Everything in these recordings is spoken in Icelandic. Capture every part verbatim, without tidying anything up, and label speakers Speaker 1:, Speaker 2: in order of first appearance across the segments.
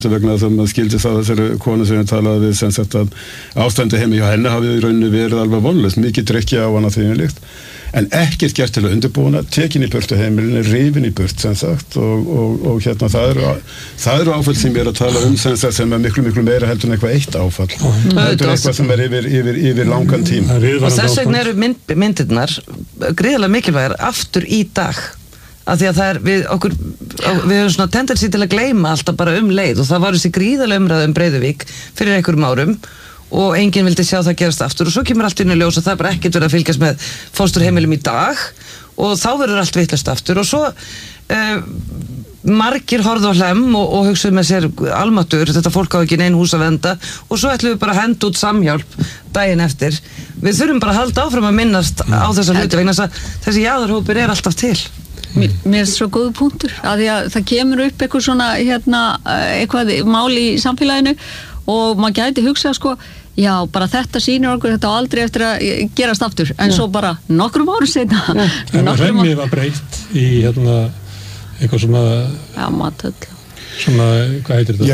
Speaker 1: vegna þess að maður skildi það þessari konu sem ég talaði við sem sagt að ástandi heimi hjá henni hafi í rauninni verið alveg vonlaust, mikið drykja á hana þegar líkt, en ekkert gert til að undirbúna, tekin í burtu heimilinu, rifin í burt sem sagt og, og, og hérna það eru, það eru áfall sem ég er að tala um sem sagt sem er miklu miklu meira heldur en eitthvað eitt áfall, mm. heldur eitthvað sem er yfir, yfir, yfir langan tíma.
Speaker 2: Og þess vegna eru mynd, myndirnar gríðarlega mikilvægar aftur í dag. Af því að það er við okkur við höfum svona tendensi til að gleyma alltaf bara um leið og það var þessi gríðarlega umræða um Breiðuvík fyrir einhverjum árum og enginn vildi sjá það gerast aftur og svo kemur allt inn í ljós og það er bara ekkert verið að fylgjast með fósturheimilum í dag og þá verður allt vitlaust aftur og svo uh, margir horfðu á Hlemm og, og hugsaðu með sér almatur, þetta fólk á ekki nein hús að venda og svo ætlum við bara að henda út samhjálp daginn eftir. Við þurfum bara að halda áfram að minnast á þessa hluti vegna þess að þessi jaðarhópur er alltaf til.
Speaker 3: Mér, mér er svo góðu punktur að því að það kemur upp eitthvað svona hérna, eitthvað mál í samfélaginu og maður gæti hugsað sko já, bara þetta sýnir okkur þetta aldrei eftir að gerast aftur en já. Svo bara nokkrum árum seinna
Speaker 4: en Hlemmi var breytt í hérna eitthvað svona
Speaker 3: já, matöll
Speaker 4: svona, hvað heitir þetta?
Speaker 1: Já,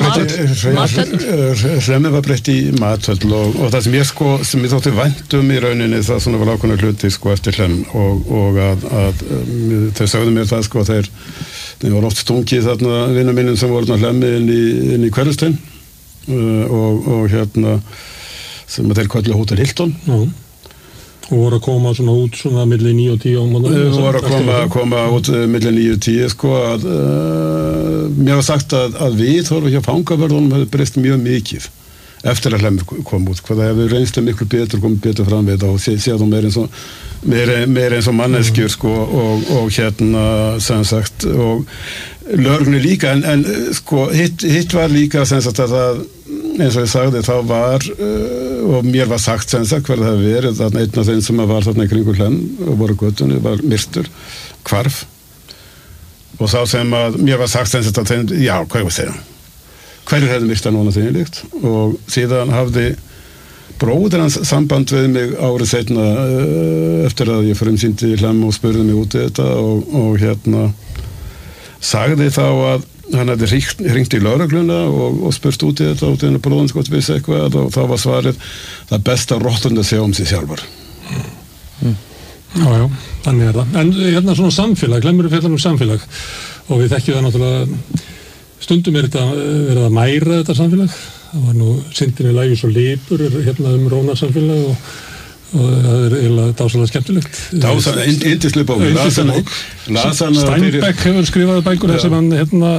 Speaker 1: Hlemmi var breytt í matöll og, og það sem ég sko, sem ég þótti vænt um í rauninni það svona var ákveðna hluti sko eftir Hlemm og, og að, að þau sagðu mér það sko að þeir þeir voru oft stungið þarna vinna mínum sem voru Hlemmi inn í, inn í Hverfistöðin uh, og, og hérna sem að þeir köllu Hótel Hilton
Speaker 4: Já og voru að koma svona út svona milli níu og tíu
Speaker 1: Við voru að koma, koma út milli níu og tíu sko að uh, mér var sagt að, að við horfum hjá fangavörðunum hefði breyst mjög mikið eftir að Hlemmur kom út hvað það hefur reynslu miklu betur komið betur fram við þetta og sé, sé að þú meir eins og meir, meir eins og manneskjur sko og, og hérna sem sagt og lögreglunni líka en, en sko hitt, hitt var líka sem sagt að það eins og ég sagði þá var uh, og mér var sagt sem sagt hver það hefði verið þarna einn af þeim sem var þarna í kringu Hlemm og voru götunni var myrtur hvarf og þá sem að mér var sagt sem sagt að þeim, já hvað ég var að segja hverjur hefði myrta núna þegar líkt og síðan hafði bróðir hans samband við mig árið seinna uh, eftir að ég frumsýndi Hlemm og spurði mig út í þetta og, og hérna sagði þá að hann hefði hringt, hringt í lögregluna og, og spurt út í þetta og þegar bróðins gott vissi eitthvað og þá var svarið það besta rottund að segja um sig sjálfur
Speaker 4: mm. Já, já, þannig er það en hérna svona samfélag, Hlemmur fjallar um samfélag og við þekkjum það náttúrulega stundum er þetta verið að mæra þetta samfélag það var nú syndinni lægjus og lipur hérna um Rónar samfélag og og það er eiginlega dásalega skemmtilegt
Speaker 1: dásalega, yndislega bók
Speaker 4: Steinbeck hefur skrifað bækur þess að hann hérna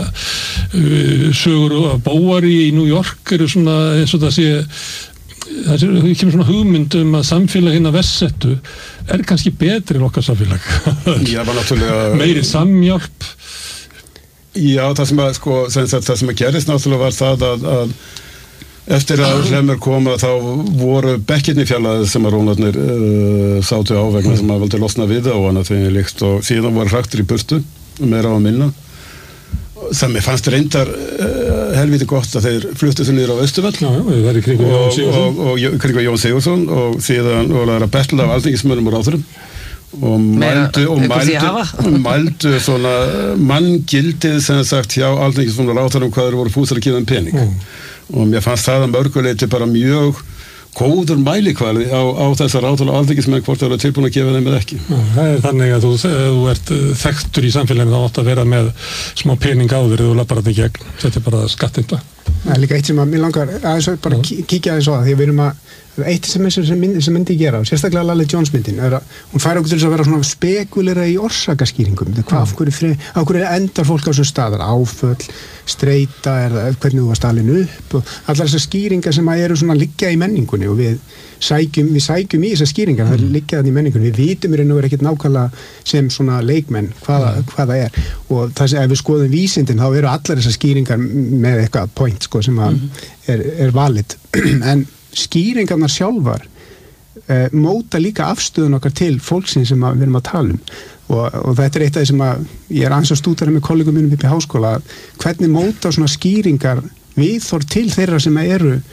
Speaker 4: sögur af bóari í New York eru svona eins og það sé það kemur svona hugmynd um að samfélag hérna vestsettu er kannski betri en okkar samfélag
Speaker 1: Já, var náttúrulega
Speaker 4: meiri samhjálp
Speaker 1: Já, það sem að sko sem sagt, það sem að gerist náttúrulega var það að, að eftir að Hlemmur koma þá voru bekkirni fjallaði sem að rónarnir uh, sátu á vegna sem að valdi losna við á hana þegar líkt og síðan voru hraktur í burtu meira á að minna sem ég fannst reyndar uh, helviti gott að þeir fluttu sig niður á Austurvöll
Speaker 4: Já, það er í kringu Jón Sigurðsson
Speaker 1: og, og, og kringu Jón Sigurðsson og síðan voru það að betla af alþingismönnum og ráðherrum og mældu og mældu, mældu svona manngildið sem sagt hjá alþingismönnum og ráðherrum hvað þeir voru fúsar að gefa um pening mm. og mér fannst það að mörguleiti bara mjög góður mælikvarði á, á þessar ráðherra alþingismenn hvort það eru tilbúin að gefa þeim eða ekki.
Speaker 4: Já, það er þannig að þú, þú ert þekktur í samfélaginu þá átt að vera með smá pening á þér eða þú lappar þetta í gegn. Þetta er bara skattinda.
Speaker 5: Það er líka eitt sem að mér langar að bara kíkja aðeins á það því að við erum að eitt sem sem myndi, sem myndi gera og sérstaklega Lalli Jones myndin er að hún fær okkur til að vera svona spekulera í orsakaskýringum það hvað, af hverju, frið, af hverju endar fólk á þessum staðar áföll, streita er það, hvernig þú varst alin upp og allar þessar skýringar sem að eru svona liggja í menningunni og við sækjum við sækjum í þessar skýringar, það liggja þannig í menningunni við vitum í raun og veru ekkert nákvæmlega sem svona leikmenn hvaða, hvað það er og það sem ef við skoðum vísindin þá eru allar þessar skýringar með eitthvað point sko, sem að er, er valid en skýringarnar sjálfar eh, móta líka afstöðun okkar til fólksins sem að, við erum að tala um og, og þetta er eitt af því sem að ég er aðeins að stúdera með kollegum mínum upp í háskóla hvernig móta svona skýringar viðhorf til þeirra sem eru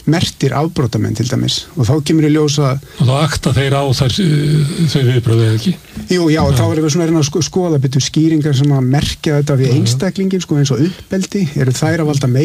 Speaker 5: mertir afbrotamenn til dæmis og þá kemur í ljósa
Speaker 4: og þá akta þeir á þær, þau viðbröðu eða ekki
Speaker 5: Jú, já, og þá erum við svona að sko, skoða betur skýringar sem að merkja þetta við einstaklingin sko eins og uppeldi, eru þær að valda meira